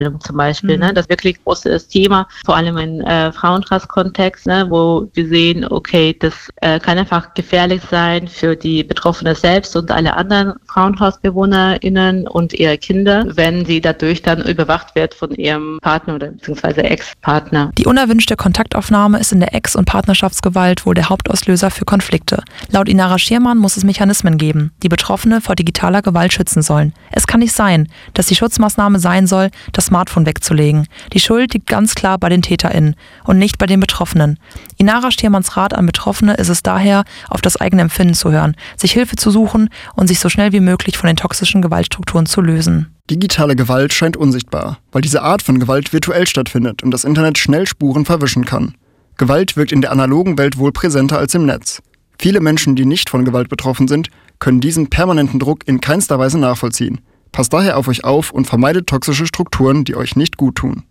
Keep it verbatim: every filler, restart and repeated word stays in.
zum Beispiel. Mhm. Ne? Das ist wirklich ein großes Thema, vor allem im äh, Frauentrans-Kontext, ne? Wo wir sehen, okay, das äh, kann einfach gefährlich sein für die Betroffene selbst und alle anderen Frauenhausbewohnerinnen und ihre Kinder, wenn sie dadurch dann überwacht wird von ihrem Partner oder beziehungsweise Ex-Partner. Die unerwünschte Kontaktaufnahme ist in der Ex- und Partnerschaftsgewalt wohl der Hauptauslöser für Konflikte. Laut Inara Schirmann muss es Mechanismen geben, die Betroffene vor digitaler Gewalt schützen sollen. Es kann nicht sein, dass die Schutzmaßnahme sein soll, das Smartphone wegzulegen. Die Schuld liegt ganz klar bei den TäterInnen und nicht bei den Betroffenen. Inara Schirmanns Rat an Betroffene ist es daher, auf das eigene Empfinden zu hören, sich Hilfe zu suchen und sich so schnell wie möglich von den toxischen Gewaltstrukturen zu lösen. Digitale Gewalt scheint unsichtbar, weil diese Art von Gewalt virtuell stattfindet und das Internet schnell Spuren verwischen kann. Gewalt wirkt in der analogen Welt wohl präsenter als im Netz. Viele Menschen, die nicht von Gewalt betroffen sind, können diesen permanenten Druck in keinster Weise nachvollziehen. Passt daher auf euch auf und vermeidet toxische Strukturen, die euch nicht gut tun.